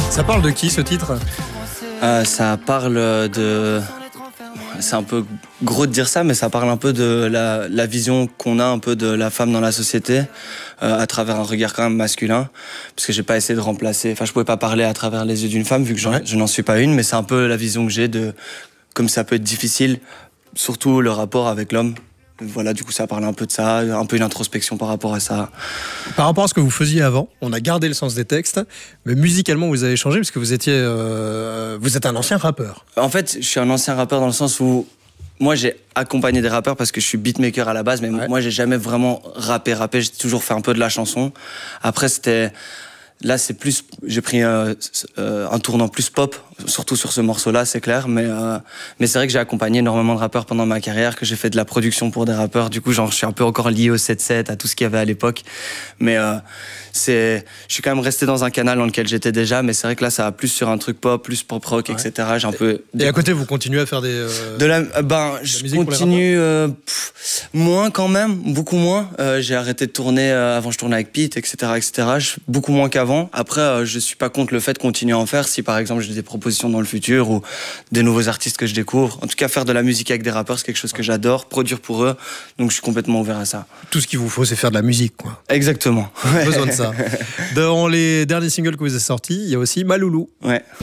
Ça parle de qui ce titre ? Ça parle de... C'est un peu gros de dire ça, mais ça parle un peu de la vision qu'on a un peu de la femme dans la société à travers un regard quand même masculin, parce que j'ai pas essayé de remplacer, enfin je pouvais pas parler à travers les yeux d'une femme vu que je n'en suis pas une, mais c'est un peu la vision que j'ai de comme ça peut être difficile, surtout le rapport avec l'homme. Voilà, du coup ça parle un peu de ça, un peu une introspection par rapport à ça. Par rapport à ce que vous faisiez avant, on a gardé le sens des textes, mais musicalement vous avez changé parce que vous êtes un ancien rappeur. En fait, je suis un ancien rappeur dans le sens où moi j'ai accompagné des rappeurs parce que je suis beatmaker à la base, mais moi j'ai jamais vraiment rappé, j'ai toujours fait un peu de la chanson. Après là c'est plus, j'ai pris un tournant plus pop, surtout sur ce morceau-là, c'est clair, mais c'est vrai que j'ai accompagné énormément de rappeurs pendant ma carrière, que j'ai fait de la production pour des rappeurs, du coup genre je suis un peu encore lié au 7-7, à tout ce qu'il y avait à l'époque, mais je suis quand même resté dans un canal dans lequel j'étais déjà, mais c'est vrai que là ça va plus sur un truc pop, plus pop rock, etc. J'ai un peu... Et à côté vous continuez à faire je continue moins quand même, beaucoup moins. J'ai arrêté de tourner, avant je tournais avec Pete, etc. Beaucoup moins qu'avant. Après, je suis pas contre le fait de continuer à en faire si par exemple j'ai des propositions dans le futur ou des nouveaux artistes que je découvre. En tout cas, faire de la musique avec des rappeurs, c'est quelque chose que j'adore, produire pour eux, donc je suis complètement ouvert à ça. Tout ce qu'il vous faut, c'est faire de la musique, quoi. Exactement. Besoin de ça. Dans les derniers singles que vous avez sortis, il y a aussi Maloulou. Ouais.